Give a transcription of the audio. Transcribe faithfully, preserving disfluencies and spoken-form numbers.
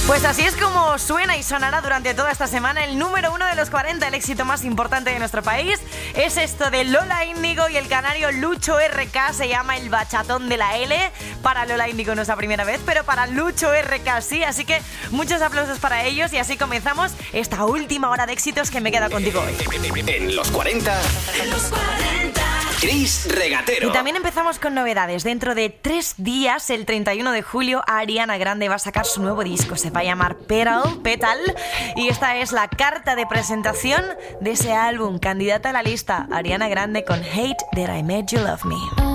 Pues así es como suena y sonará durante toda esta semana el número uno de los cuarenta, el éxito más importante de nuestro país. Es esto de Lola Índigo y el canario Lucho R K, se llama El Bachatón de la L. Para Lola Índigo no es la primera vez, pero para Lucho R K sí, así que muchos aplausos para ellos y así comenzamos esta última hora de éxitos que me queda contigo hoy. En los cuarenta, en los cuarenta, Chris Regatero. Y también empezamos con novedades. Dentro de tres días, el treinta y uno de julio, Ariana Grande va a sacar su nuevo disco. Se va a llamar Petal, Petal. Y esta es la carta de presentación de ese álbum. Candidata a la lista, Ariana Grande con Hate That I Made You Love Me.